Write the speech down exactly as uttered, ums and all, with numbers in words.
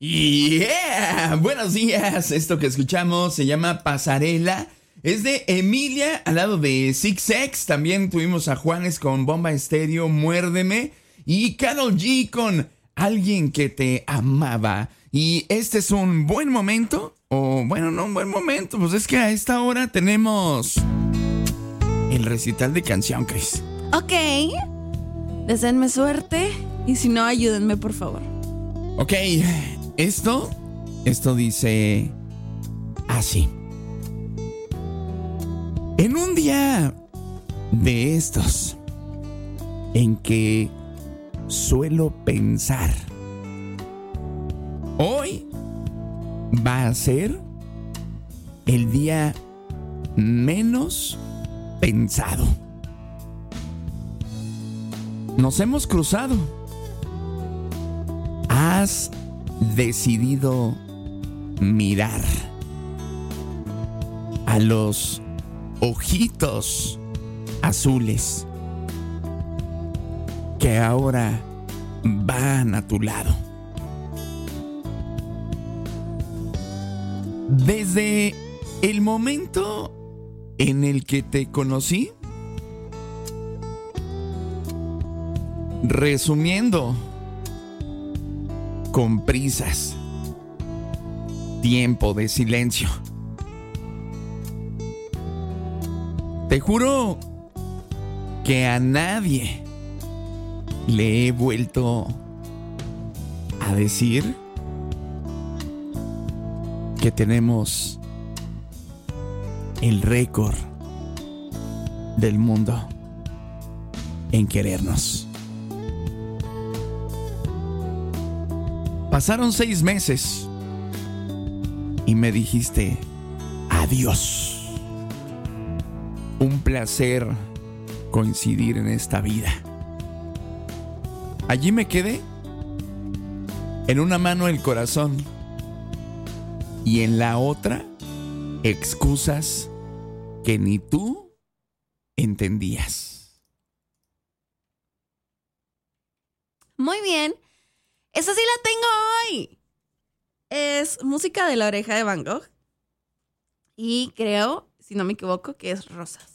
Yeah, buenos días. Esto que escuchamos se llama Pasarela. Es de Emilia al lado de Six X. También tuvimos a Juanes con Bomba Estéreo, Muérdeme. Y Karol G con Alguien que te amaba. Y este es un buen momento. O bueno, no un buen momento. Pues es que a esta hora tenemos el recital de canción, Chris. Ok. Deseenme suerte. Y si no, ayúdenme, por favor. Ok. Esto, esto dice así. En un día de estos en que suelo pensar, hoy va a ser el día menos pensado. Nos hemos cruzado. Has decidido mirar a los ojitos azules que ahora van a tu lado. Desde el momento en el que te conocí, resumiendo, con prisas, tiempo de silencio. Te juro que a nadie le he vuelto a decir que tenemos el récord del mundo en querernos. Pasaron seis meses y me dijiste adiós. Un placer coincidir en esta vida. Allí me quedé, en una mano el corazón y en la otra excusas que ni tú entendías. Muy bien. Esa sí la tengo hoy. Es música de La Oreja de Van Gogh. Y creo, si no me equivoco, que es Rosas.